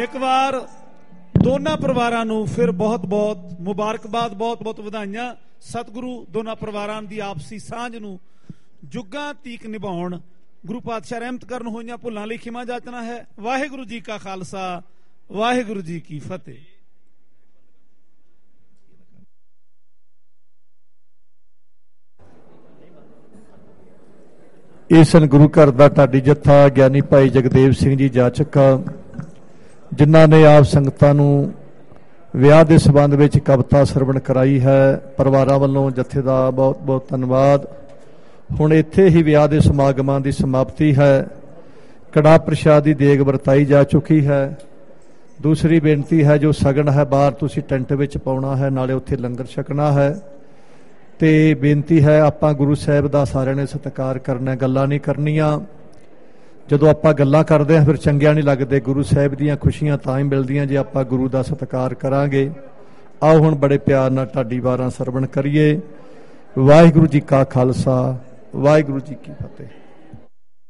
ਇੱਕ ਵਾਰ ਦੋਨਾਂ ਪਰਿਵਾਰਾਂ ਨੂੰ ਫਿਰ ਬਹੁਤ ਬਹੁਤ ਮੁਬਾਰਕਬਾਦ, ਬਹੁਤ ਬਹੁਤ ਵਧਾਈਆਂ। ਸਤਿਗੁਰੂ ਦੋਨਾਂ ਪਰਿਵਾਰਾਂ ਦੀ ਆਪਸੀ ਸਾਂਝ ਨੂੰ ਜੁੱਗਾਂ ਤੀਕ ਨਿਭਾਉਣ। ਗੁਰੂ ਪਾਤਸ਼ਾਹ ਰਹਿਮਤ ਕਰਨ, ਹੋਈਆਂ ਭੁੱਲਾਂ ਲਈ ਖਿਮਾ ਜਾਚਣਾ ਹੈ। ਵਾਹਿਗੁਰੂ ਜੀ ਕਾ ਖਾਲਸਾ, ਵਾਹਿਗੁਰੂ ਜੀ ਕੀ ਫਤਿਹ। ਇਸ ਗੁਰੂ ਘਰ ਦਾ ਢਾਡੀ ਜੱਥਾ ਗਿਆਨੀ ਭਾਈ ਜਗਦੇਵ ਸਿੰਘ ਜੀ ਜਾ ਚੁੱਕਾ, ਜਿਨ੍ਹਾਂ ਨੇ ਆਪ ਸੰਗਤਾਂ ਨੂੰ ਵਿਆਹ ਦੇ ਸੰਬੰਧ ਵਿੱਚ ਕਵਿਤਾ ਸਰਵਣ ਕਰਾਈ ਹੈ। ਪਰਿਵਾਰਾਂ ਵੱਲੋਂ ਜੱਥੇ ਦਾ ਬਹੁਤ ਬਹੁਤ ਧੰਨਵਾਦ। ਹੁਣ ਇੱਥੇ ਹੀ ਵਿਆਹ ਦੇ ਸਮਾਗਮਾਂ ਦੀ ਸਮਾਪਤੀ ਹੈ। ਕੜਾਹ ਪ੍ਰਸ਼ਾਦ ਦੀ ਦੇਗ ਵਰਤਾਈ ਜਾ ਚੁੱਕੀ ਹੈ। ਦੂਸਰੀ ਬੇਨਤੀ ਹੈ, ਜੋ ਸਗਨ ਹੈ ਬਾਹਰ ਤੁਸੀਂ ਟੈਂਟ ਵਿੱਚ ਪਾਉਣਾ ਹੈ, ਨਾਲੇ ਉੱਥੇ ਲੰਗਰ ਛਕਣਾ ਹੈ। ਤੇ ਬੇਨਤੀ ਹੈ, ਆਪਾਂ ਗੁਰੂ ਸਾਹਿਬ ਦਾ ਸਾਰਿਆਂ ਨੇ ਸਤਿਕਾਰ ਕਰਨਾ, ਗੱਲਾਂ ਨਹੀਂ ਕਰਨੀਆਂ। ਜਦੋਂ ਆਪਾਂ ਗੱਲਾਂ ਕਰਦੇ ਹਾਂ ਫਿਰ ਚੰਗੀਆਂ ਨਹੀਂ ਲੱਗਦੇ। ਗੁਰੂ ਸਾਹਿਬ ਦੀਆਂ ਖੁਸ਼ੀਆਂ ਤਾਂ ਹੀ ਮਿਲਦੀਆਂ ਜੇ ਆਪਾਂ ਗੁਰੂ ਦਾ ਸਤਿਕਾਰ ਕਰਾਂਗੇ। ਆਓ ਹੁਣ ਬੜੇ ਪਿਆਰ ਨਾਲ ਢਾਡੀ ਵਾਰਾਂ ਸਰਵਣ ਕਰੀਏ। ਵਾਹਿਗੁਰੂ ਜੀ ਕਾ ਖਾਲਸਾ, ਵਾਹਿਗੁਰੂ ਜੀ ਕੀ ਫਤਿਹ।